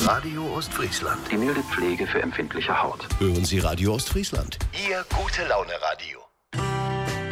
Radio Ostfriesland. Die milde Pflege für empfindliche Haut. Hören Sie Radio Ostfriesland. Ihr gute Laune Radio.